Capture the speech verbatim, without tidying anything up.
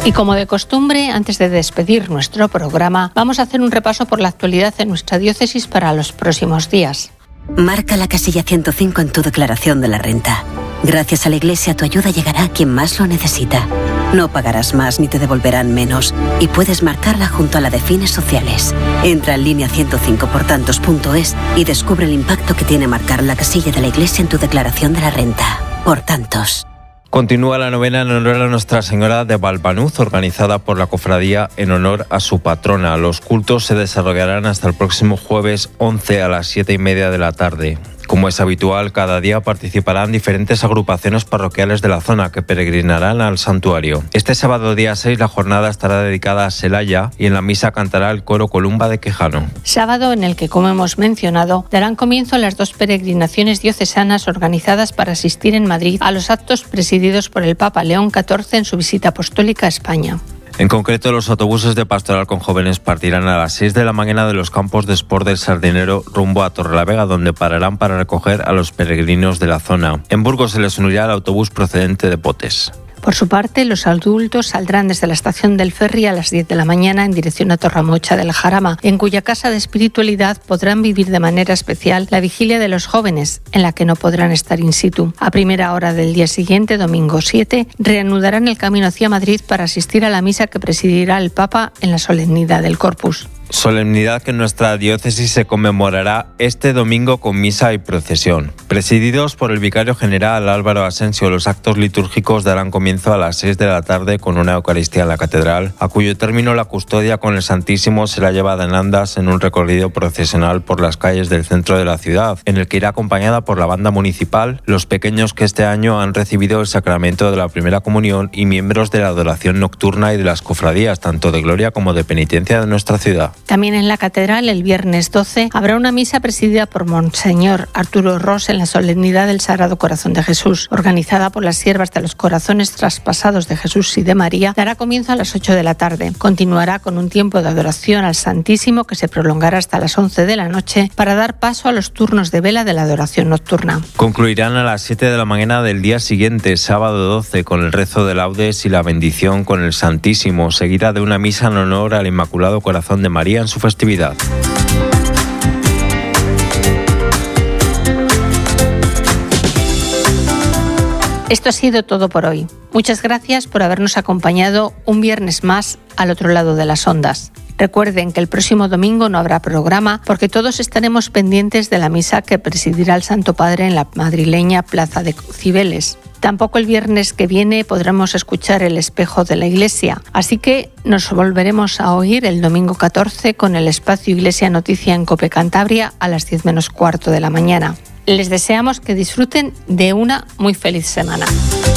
Y como de costumbre, antes de despedir nuestro programa, vamos a hacer un repaso por la actualidad en nuestra diócesis para los próximos días. Marca la casilla ciento cinco en tu declaración de la renta. Gracias a la Iglesia, tu ayuda llegará a quien más lo necesita. No pagarás más ni te devolverán menos. Y puedes marcarla junto a la de fines sociales. Entra en línea ciento cinco por tantos punto es y descubre el impacto que tiene marcar la casilla de la Iglesia en tu declaración de la renta. Por tantos. Continúa la novena en honor a Nuestra Señora de Valvanuz, organizada por la cofradía en honor a su patrona. Los cultos se desarrollarán hasta el próximo jueves once a las siete y media de la tarde. Como es habitual, cada día participarán diferentes agrupaciones parroquiales de la zona que peregrinarán al santuario. Este sábado día seis la jornada estará dedicada a Celaya y en la misa cantará el coro Columba de Quejano. Sábado en el que, como hemos mencionado, darán comienzo las dos peregrinaciones diocesanas organizadas para asistir en Madrid a los actos presididos por el Papa León catorce en su visita apostólica a España. En concreto, los autobuses de pastoral con jóvenes partirán a las seis de la mañana de los campos de Sport del Sardinero rumbo a Torrelavega, donde pararán para recoger a los peregrinos de la zona. En Burgos se les unirá el autobús procedente de Potes. Por su parte, los adultos saldrán desde la estación del Ferry a las diez de la mañana en dirección a Torramocha del Jarama, en cuya casa de espiritualidad podrán vivir de manera especial la vigilia de los jóvenes, en la que no podrán estar in situ. A primera hora del día siguiente, domingo siete, reanudarán el camino hacia Madrid para asistir a la misa que presidirá el Papa en la solemnidad del Corpus. Solemnidad que en nuestra diócesis se conmemorará este domingo con misa y procesión. Presididos por el vicario general Álvaro Asensio, los actos litúrgicos darán comienzo a las seis de la tarde con una Eucaristía en la catedral, a cuyo término la custodia con el Santísimo será llevada en andas en un recorrido procesional por las calles del centro de la ciudad, en el que irá acompañada por la banda municipal, los pequeños que este año han recibido el sacramento de la primera comunión y miembros de la adoración nocturna y de las cofradías, tanto de gloria como de penitencia de nuestra ciudad. También en la catedral, el viernes doce, habrá una misa presidida por Monseñor Arturo Ros en la solemnidad del Sagrado Corazón de Jesús, organizada por las siervas de los corazones traspasados de Jesús y de María. Dará comienzo a las ocho de la tarde. Continuará con un tiempo de adoración al Santísimo que se prolongará hasta las once de la noche para dar paso a los turnos de vela de la adoración nocturna. Concluirán a las siete de la mañana del día siguiente, sábado doce, con el rezo de laudes y la bendición con el Santísimo, seguida de una misa en honor al Inmaculado Corazón de María en su festividad. Esto ha sido todo por hoy. Muchas gracias por habernos acompañado un viernes más al otro lado de las ondas. Recuerden que el próximo domingo no habrá programa porque todos estaremos pendientes de la misa que presidirá el Santo Padre en la madrileña Plaza de Cibeles. Tampoco el viernes que viene podremos escuchar El Espejo de la Iglesia, así que nos volveremos a oír el domingo catorce con el espacio Iglesia Noticia en COPE Cantabria a las diez menos cuarto de la mañana. Les deseamos que disfruten de una muy feliz semana.